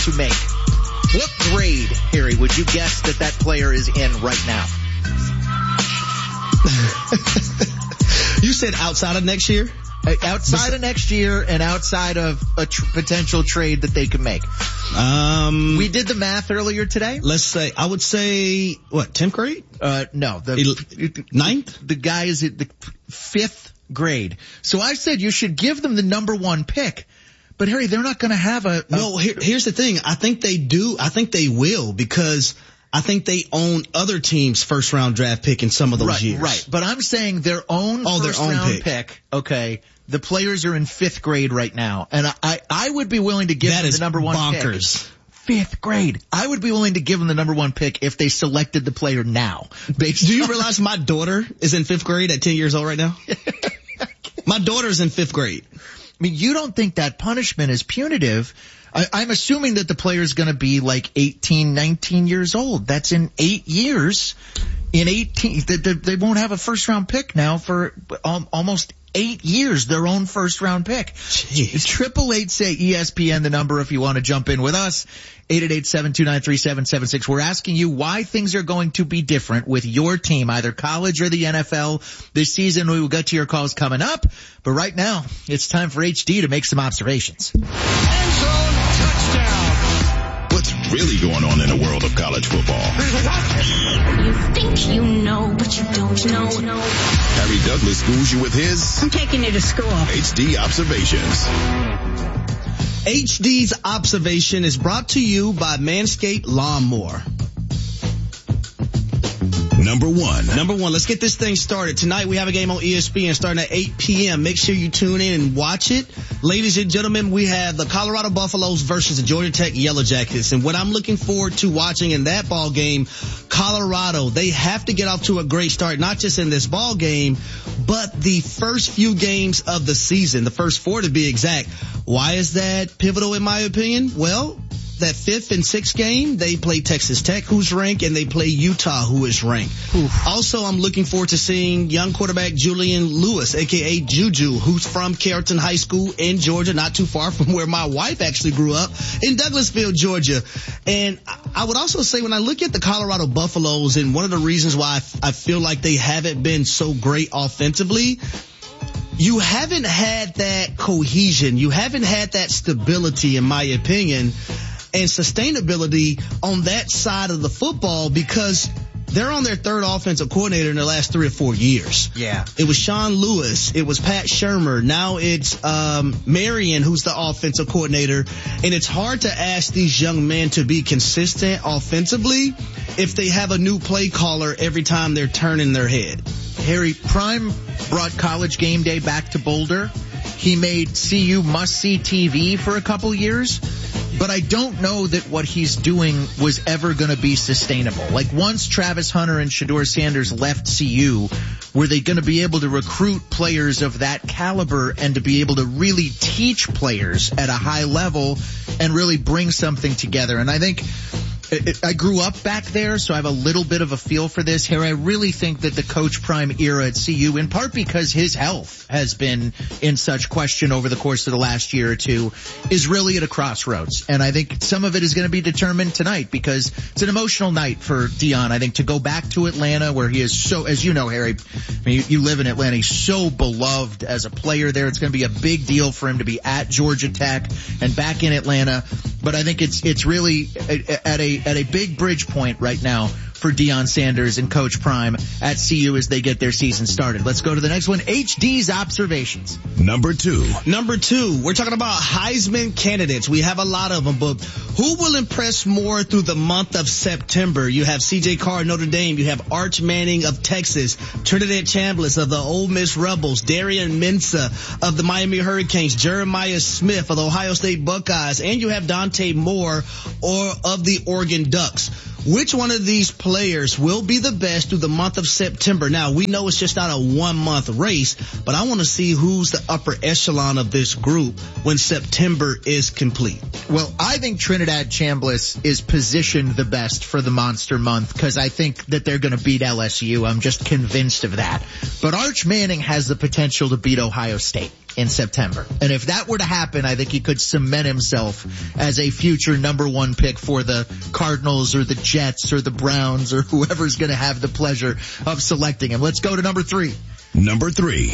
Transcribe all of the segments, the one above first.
to make. What grade, Harry, would you guess that player is in right now? You said outside of next year? Outside of next year and outside of a potential trade that they could make. We did the math earlier today. Let's say, I would say, 10th grade? No. Ninth? The guy is at the 5th grade. So I said you should give them the number 1 pick. But Harry, they're not going to have No, here's the thing. I think they do. I think they will, because I think they own other teams' first round draft pick in some of those years. Right. But I'm saying their own first round pick. Okay. The players are in 5th grade right now. And I would be willing to give them the number 1 bonkers. pick. 5th grade. I would be willing to give them the number 1 pick if they selected the player now. Do you realize my daughter is in 5th grade at 10 years old right now? My daughter's in 5th grade. I mean, you don't think that punishment is punitive. I'm assuming that the player's going to be like 18, 19 years old. That's in 8 years. In 18, they won't have a first round pick now for almost 8 years, their own first round pick. 888 say ESPN, the number if you want to jump in with us. 888-729-3776. We're asking you why things are going to be different with your team, either college or the NFL this season. We will get to your calls coming up, but right now it's time for HD to make some observations. End zone touchdown. What's really going on in the world of college football? You think you know, but you don't know. Harry Douglas schools you with his I'm taking you to school. HD observations. HD's observation is brought to you by Manscaped Lawnmower. Number one. Let's get this thing started. Tonight we have a game on ESPN starting at 8 p.m. Make sure you tune in and watch it. Ladies and gentlemen, we have the Colorado Buffaloes versus the Georgia Tech Yellow Jackets. And what I'm looking forward to watching in that ball game, Colorado, they have to get off to a great start, not just in this ball game, but the first few games of the season, the first 4 to be exact. Why is that pivotal in my opinion? Well, that 5th and 6th game, they play Texas Tech, who's ranked, and they play Utah, who is ranked. Oof. Also, I'm looking forward to seeing young quarterback Julian Lewis, a.k.a. Juju, who's from Carrollton High School in Georgia, not too far from where my wife actually grew up, in Douglasville, Georgia. And I would also say when I look at the Colorado Buffaloes, and one of the reasons why I feel like they haven't been so great offensively, you haven't had that cohesion. You haven't had that stability, in my opinion, and sustainability on that side of the football, because they're on their 3rd offensive coordinator in the last 3 or 4 years. Yeah. It was Sean Lewis. It was Pat Shurmur. Now it's Marion, who's the offensive coordinator. And it's hard to ask these young men to be consistent offensively if they have a new play caller every time they're turning their head. Harry, Prime brought College Game Day back to Boulder. He made CU must-see TV for a couple years. But I don't know that what he's doing was ever going to be sustainable. Like, once Travis Hunter and Shedeur Sanders left CU, were they going to be able to recruit players of that caliber and to be able to really teach players at a high level and really bring something together? And I think I grew up back there, so I have a little bit of a feel for this here. I really think that the Coach Prime era at CU, in part because his health has been in such question over the course of the last year or two, is really at a crossroads. And I think some of it is going to be determined tonight, because it's an emotional night for Deion. I think to go back to Atlanta, where he is so, as you know, Harry, I mean, you live in Atlanta, he's so beloved as a player there. It's going to be a big deal for him to be at Georgia Tech and back in Atlanta. But I think it's really at a big bridge point right now for Deion Sanders and Coach Prime at CU as they get their season started. Let's go to the next one. HD's observations. Number two, we're talking about Heisman candidates. We have a lot of them, but who will impress more through the month of September? You have CJ Carr, Notre Dame. You have Arch Manning of Texas, Trinidad Chambliss of the Ole Miss Rebels, Darian Mensah of the Miami Hurricanes, Jeremiah Smith of the Ohio State Buckeyes, and you have Dante Moore of the Oregon Ducks. Which one of these players will be the best through the month of September? Now, we know it's just not a 1-month race, but I want to see who's the upper echelon of this group when September is complete. Well, I think Trinidad Chambliss is positioned the best for the Monster Month, because I think that they're going to beat LSU. I'm just convinced of that. But Arch Manning has the potential to beat Ohio State. in September. And if that were to happen, I think he could cement himself as a future number one pick for the Cardinals or the Jets or the Browns or whoever's going to have the pleasure of selecting him. Let's go to number 3. Number 3,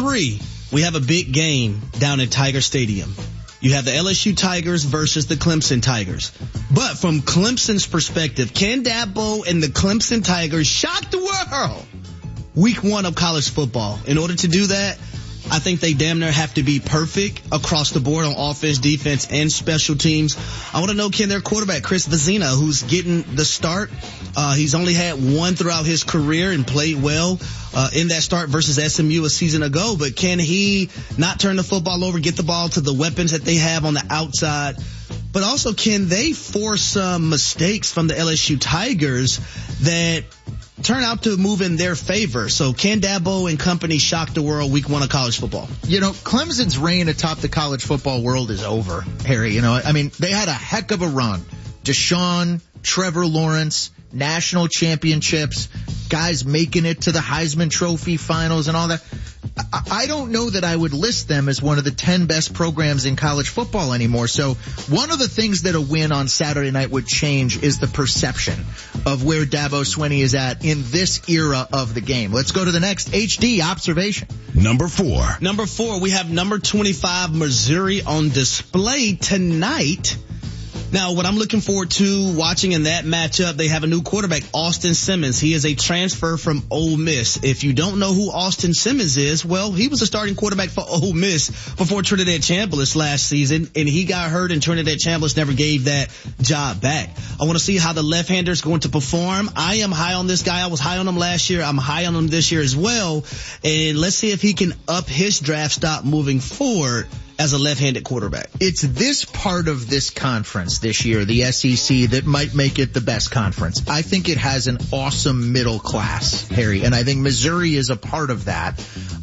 we have a big game down at Tiger Stadium. You have the LSU Tigers versus the Clemson Tigers. But from Clemson's perspective, can Dabo and the Clemson Tigers shock the world? Week 1 of college football. In order to do that, I think they damn near have to be perfect across the board on offense, defense, and special teams. I want to know, can their quarterback, Chris Vezina, who's getting the start, he's only had one throughout his career and played well in that start versus SMU a season ago, but can he not turn the football over, get the ball to the weapons that they have on the outside? But also, can they force some mistakes from the LSU Tigers that turn out to move in their favor? So can Dabo and company shock the world week 1 of college football? You know, Clemson's reign atop the college football world is over, Harry. You know, I mean, they had a heck of a run. Deshaun, Trevor Lawrence, national championships, guys making it to the Heisman Trophy finals and all that. I don't know that I would list them as one of the 10 best programs in college football anymore. So one of the things that a win on Saturday night would change is the perception of where Dabo Swinney is at in this era of the game. Let's go to the next HD observation. Number 4, we have number 25 Missouri on display tonight. Now, what I'm looking forward to watching in that matchup, they have a new quarterback, Austin Simmons. He is a transfer from Ole Miss. If you don't know who Austin Simmons is, well, he was a starting quarterback for Ole Miss before Trinidad Chambliss last season, and he got hurt, and Trinidad Chambliss never gave that job back. I want to see how the left-hander is going to perform. I am high on this guy. I was high on him last year. I'm high on him this year as well, and let's see if he can up his draft stock moving forward as a left-handed quarterback. It's this part of this conference this year, the SEC, that might make it the best conference. I think it has an awesome middle class, Harry, and I think Missouri is a part of that.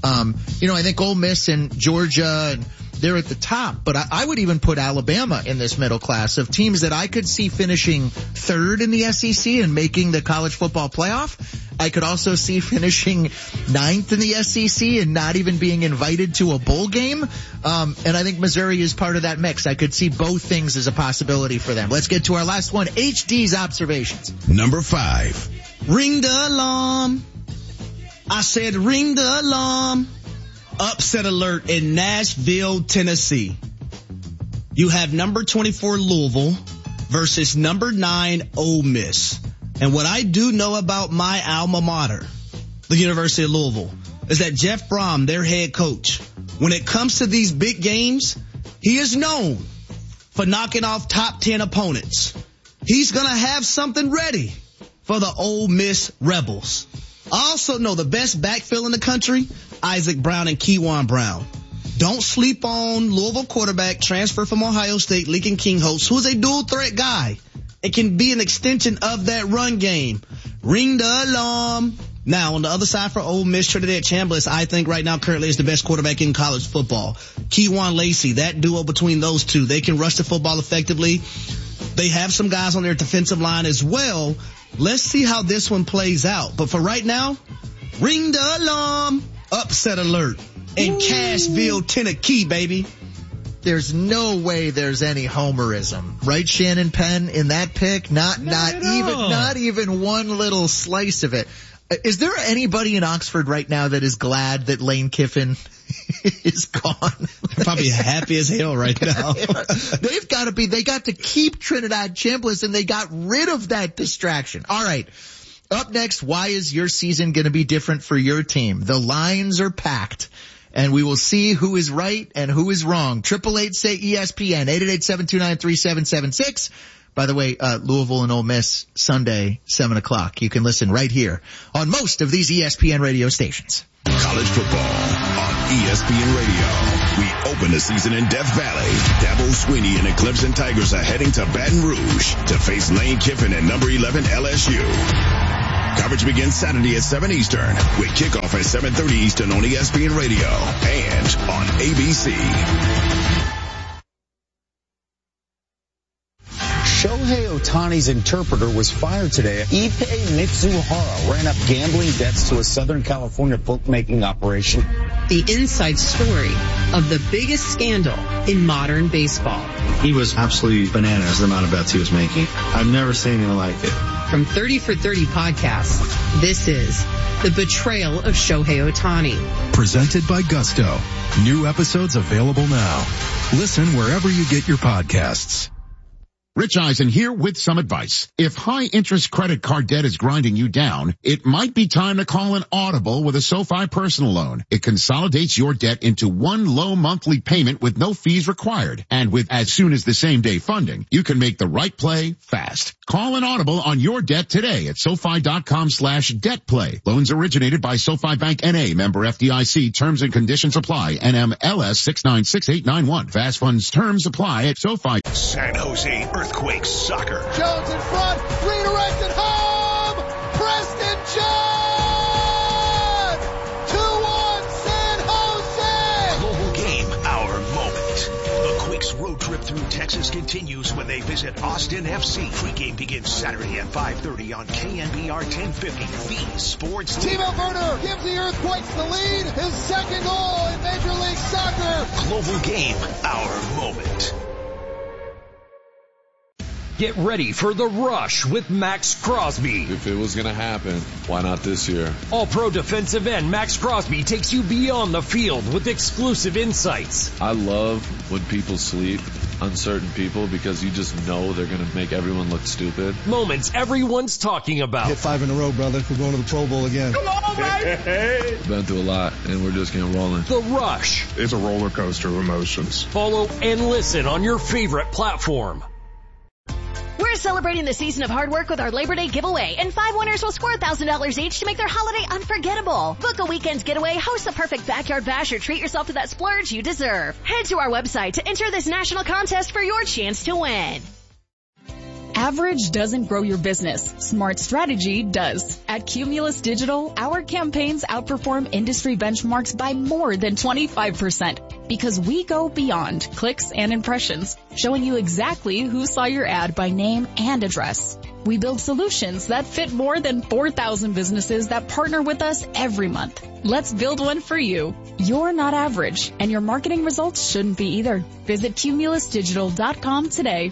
I think Ole Miss and Georgia, and they're at the top, but I would even put Alabama in this middle class of teams that I could see finishing 3rd in the SEC and making the college football playoff. I could also see finishing 9th in the SEC and not even being invited to a bowl game. And I think Missouri is part of that mix. I could see both things as a possibility for them. Let's get to our last one, HD's observations. Number 5, ring the alarm. I said ring the alarm. Upset alert in Nashville, Tennessee. You have number 24 Louisville versus number 9 Ole Miss. And what I do know about my alma mater, the University of Louisville, is that Jeff Brom, their head coach, when it comes to these big games, he is known for knocking off top 10 opponents. He's going to have something ready for the Ole Miss Rebels. I also know the best backfill in the country, Isaac Brown and Kewan Brown. Don't sleep on Louisville quarterback, transfer from Ohio State, Lincoln Kingholz, who is a dual threat guy. It can be an extension of that run game. Ring the alarm. Now, on the other side for Ole Miss, Trinidad Chambliss, I think right now currently is the best quarterback in college football. Kewan Lacey, that duo between those two, they can rush the football effectively. They have some guys on their defensive line as well. Let's see how this one plays out. But for right now, ring the alarm, upset alert in Cashville, Tennessee, baby. There's no way there's any homerism, right, Shannon Penn, in that pick? Not even one little slice of it. Is there anybody in Oxford right now that is glad that Lane Kiffin is gone? Probably happy as hell right now. They've got to be. They got to keep Trinidad Chambliss, and they got rid of that distraction. All right. Up next, why is your season going to be different for your team? The lines are packed, and we will see who is right and who is wrong. 888-SAY-ESPN, 888-729-3776. By the way, Louisville and Ole Miss, Sunday, 7 o'clock. You can listen right here on most of these ESPN radio stations. College football on ESPN Radio. We open the season in Death Valley. Dabo Swinney and the Clemson Tigers are heading to Baton Rouge to face Lane Kiffin and number 11 LSU. Coverage begins Saturday at 7 Eastern with kickoff at 7:30 Eastern on ESPN Radio and on ABC. Shohei Ohtani's interpreter was fired today. Ippei Mitsuhara ran up gambling debts to a Southern California bookmaking operation. The inside story of the biggest scandal in modern baseball. He was absolutely bananas, the amount of bets he was making. I've never seen anything like it. From 30 for 30 podcasts, this is The Betrayal of Shohei Ohtani. Presented by Gusto. New episodes available now. Listen wherever you get your podcasts. Rich Eisen here with some advice. If high-interest credit card debt is grinding you down, it might be time to call an audible with a SoFi personal loan. It consolidates your debt into one low monthly payment with no fees required. And with as soon as the same day funding, you can make the right play fast. Call an audible on your debt today at SoFi.com/debtplay. Loans originated by SoFi Bank N.A. Member FDIC. Terms and conditions apply. NMLS 696891. Fast funds terms apply at SoFi. San Jose Earthquakes soccer. Jones in front, redirected home, Preston John! 2-1 San Jose! Global game, our moment. The Quakes road trip through Texas continues when they visit Austin FC. Pre-game begins Saturday at 5:30 on KNBR 1050, the sports leader. Timo Werner gives the Earthquakes the lead, his second goal in Major League Soccer. Global game, our moment. Get ready for The Rush with Max Crosby. If it was going to happen, why not this year? All-pro defensive end Max Crosby takes you beyond the field with exclusive insights. I love when people sleep, uncertain people, because you just know they're going to make everyone look stupid. Moments everyone's talking about. Hit 5 in a row, brother. We're going to the Pro Bowl again. Come on, baby! Been through a lot, and we're just getting rolling. The Rush. It's a roller coaster of emotions. Follow and listen on your favorite platform. We're celebrating the season of hard work with our Labor Day giveaway, and 5 winners will score $1,000 each to make their holiday unforgettable. Book a weekend's getaway, host the perfect backyard bash, or treat yourself to that splurge you deserve. Head to our website to enter this national contest for your chance to win. Average doesn't grow your business. Smart strategy does. At Cumulus Digital, our campaigns outperform industry benchmarks by more than 25% because we go beyond clicks and impressions, showing you exactly who saw your ad by name and address. We build solutions that fit more than 4,000 businesses that partner with us every month. Let's build one for you. You're not average, and your marketing results shouldn't be either. Visit cumulusdigital.com today.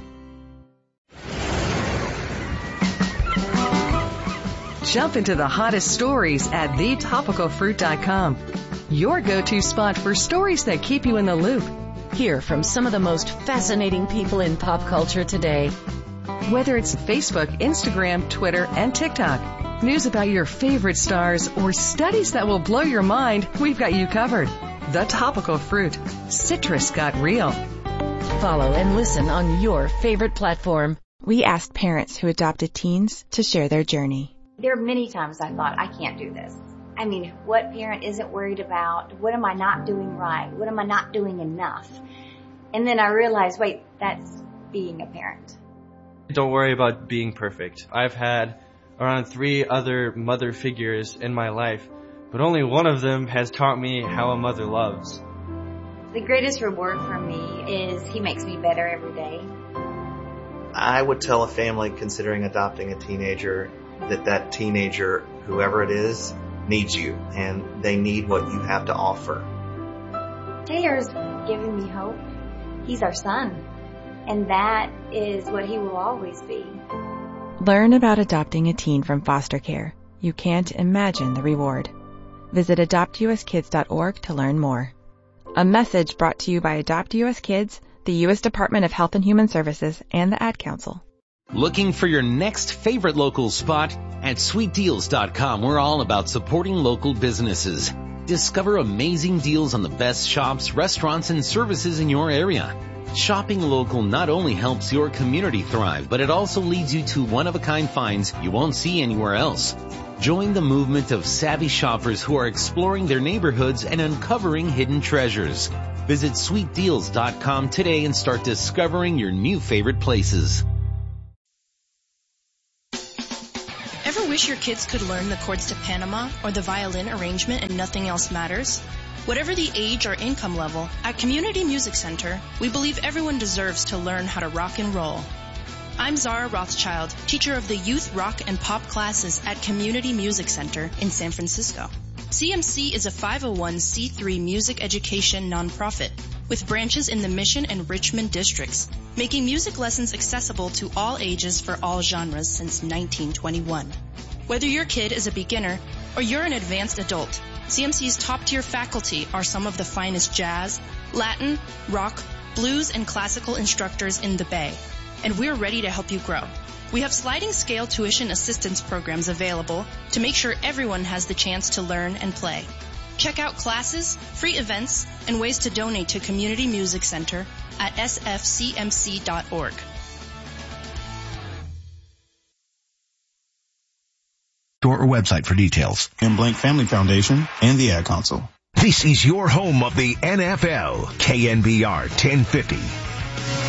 Jump into the hottest stories at thetopicalfruit.com. Your go-to spot for stories that keep you in the loop. Hear from some of the most fascinating people in pop culture today. Whether it's Facebook, Instagram, Twitter, and TikTok, news about your favorite stars, or studies that will blow your mind, we've got you covered. The Topical Fruit. Citrus got real. Follow and listen on your favorite platform. We asked parents who adopted teens to share their journey. There are many times I thought, I can't do this. I mean, what parent isn't worried about? What am I not doing right? What am I not doing enough? And then I realized, wait, that's being a parent. Don't worry about being perfect. I've had around 3 other mother figures in my life, but only one of them has taught me how a mother loves. The greatest reward for me is he makes me better every day. I would tell a family considering adopting a teenager that teenager, whoever it is, needs you, and they need what you have to offer. Taylor's giving me hope. He's our son, and that is what he will always be. Learn about adopting a teen from foster care. You can't imagine the reward. Visit adoptuskids.org to learn more. A message brought to you by Adopt U.S. Kids, the U.S. Department of Health and Human Services, and the Ad Council. Looking for your next favorite local spot? At sweetdeals.com, we're all about supporting local businesses. Discover amazing deals on the best shops, restaurants, and services in your area. Shopping local not only helps your community thrive, but it also leads you to one-of-a-kind finds you won't see anywhere else. Join the movement of savvy shoppers who are exploring their neighborhoods and uncovering hidden treasures. Visit sweetdeals.com today and start discovering your new favorite places. Ever wish your kids could learn the chords to Panama or the violin arrangement and nothing else matters? Whatever the age or income level, at Community Music Center, we believe everyone deserves to learn how to rock and roll. I'm Zara Rothschild, teacher of the youth rock and pop classes at Community Music Center in San Francisco. CMC is a 501c3 music education nonprofit with branches in the Mission and Richmond districts, making music lessons accessible to all ages for all genres since 1921. Whether your kid is a beginner or you're an advanced adult, CMC's top-tier faculty are some of the finest jazz, Latin, rock, blues, and classical instructors in the Bay, and we're ready to help you grow. We have sliding scale tuition assistance programs available to make sure everyone has the chance to learn and play. Check out classes, free events, and ways to donate to Community Music Center at sfcmc.org. Or website for details. And Blank Family Foundation and the Ad Council. This is your home of the NFL, KNBR 1050.